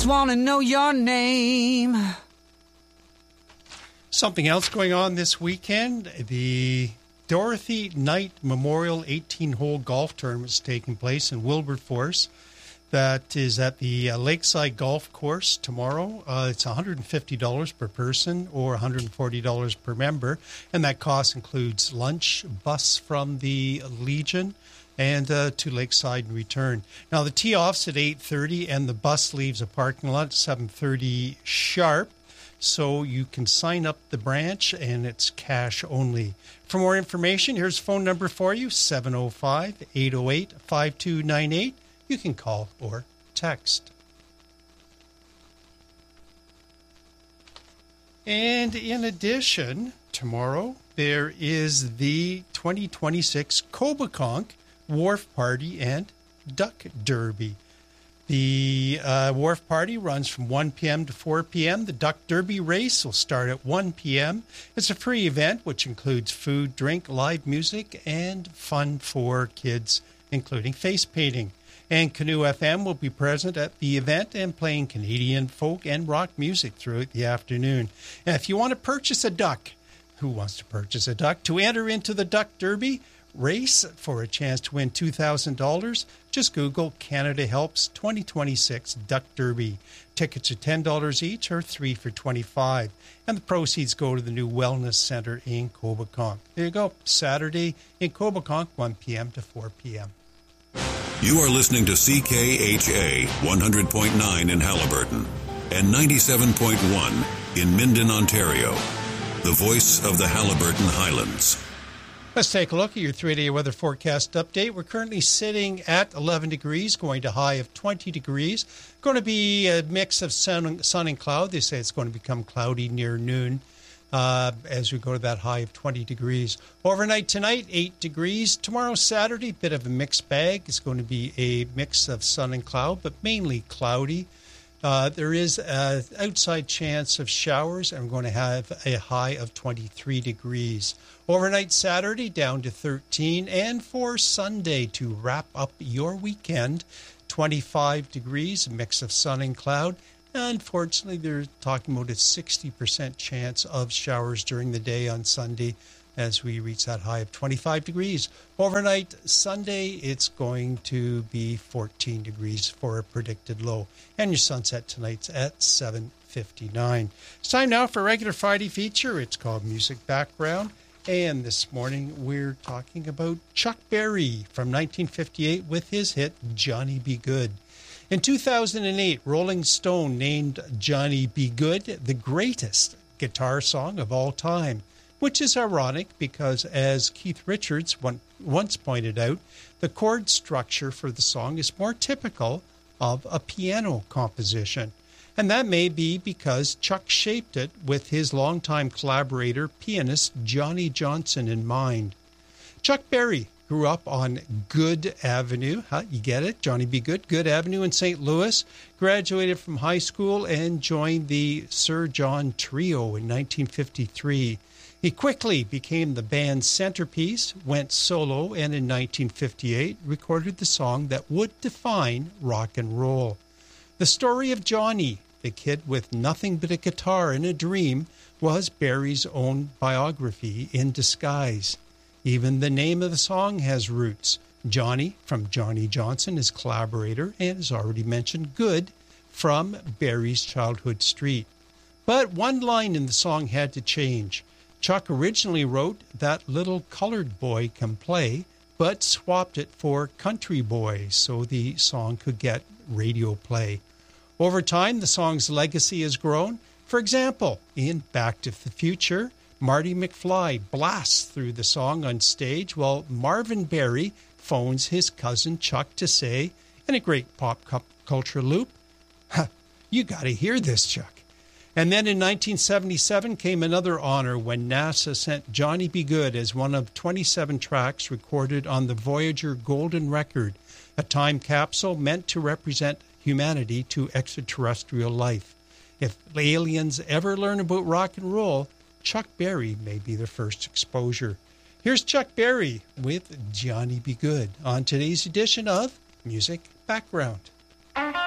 just want to know your name. Something else going on this weekend, the Dorothy Knight Memorial 18-hole golf tournament is taking place in Wilberforce. That is at the Lakeside Golf Course tomorrow. It's $150 per person or $140 per member, and that cost includes lunch, bus from the Legion, and to Lakeside and return. Now, the tee-off's at 8:30, and the bus leaves a parking lot at 7:30 sharp. So you can sign up the branch, and it's cash only. For more information, here's a phone number for you, 705-808-5298. You can call or text. And in addition, tomorrow there is the 2026 Coboconk Wharf Party and Duck Derby. The Wharf Party runs from 1 p.m. to 4 p.m. The Duck Derby race will start at 1 p.m. It's a free event which includes food, drink, live music, and fun for kids, including face painting. And Canoe FM will be present at the event and playing Canadian folk and rock music throughout the afternoon. And if you want to purchase a duck, who wants to purchase a duck? To enter into the Duck Derby race for a chance to win $2,000, just Google Canada Helps 2026 Duck Derby. Tickets are $10 each or 3 for $25. And the proceeds go to the new Wellness Center in Coboconk. There you go, Saturday in Coboconk, 1 p.m. to 4 p.m. You are listening to CKHA 100.9 in Haliburton and 97.1 in Minden, Ontario. The voice of the Haliburton Highlands. Let's take a look at your 3-day weather forecast update. We're currently sitting at 11 degrees, going to high of 20 degrees. Going to be a mix of sun and cloud. They say it's going to become cloudy near noon as we go to that high of 20 degrees. Overnight tonight, 8 degrees. Tomorrow, Saturday, bit of a mixed bag. It's going to be a mix of sun and cloud, but mainly cloudy. There is an outside chance of showers, and we're going to have a high of 23 degrees. Overnight Saturday down to 13, and for Sunday to wrap up your weekend, 25 degrees, a mix of sun and cloud. Unfortunately, they're talking about a 60% chance of showers during the day on Sunday as we reach that high of 25 degrees. Overnight Sunday, it's going to be 14 degrees for a predicted low. And your sunset tonight's at 7:59. It's time now for a regular Friday feature. It's called Music Background. And this morning, we're talking about Chuck Berry from 1958 with his hit, Johnny Be Good. In 2008, Rolling Stone named Johnny Be Good the greatest guitar song of all time, which is ironic because, as Keith Richards once pointed out, the chord structure for the song is more typical of a piano composition. And that may be because Chuck shaped it with his longtime collaborator, pianist Johnny Johnson, in mind. Chuck Berry grew up on Good Avenue. You get it? Johnny Be Good. Good Avenue in St. Louis. Graduated from high school and joined the Sir John Trio in 1953. He quickly became the band's centerpiece, went solo, and in 1958 recorded the song that would define rock and roll. The story of Johnny, the kid with nothing but a guitar and a dream, was Berry's own biography in disguise. Even the name of the song has roots. Johnny from Johnny Johnson, his collaborator, and as already mentioned, Good from Berry's childhood street. But one line in the song had to change. Chuck originally wrote That Little Colored Boy Can Play, but swapped it for Country Boy so the song could get radio play. Over time, the song's legacy has grown. For example, in Back to the Future, Marty McFly blasts through the song on stage while Marvin Berry phones his cousin Chuck to say, in a great pop culture loop, "You got to hear this, Chuck." And then in 1977 came another honor when NASA sent Johnny Be Good as one of 27 tracks recorded on the Voyager Golden Record, a time capsule meant to represent humanity to extraterrestrial life. If aliens ever learn about rock and roll, Chuck Berry may be their first exposure. Here's Chuck Berry with Johnny Be Good on today's edition of Music Background.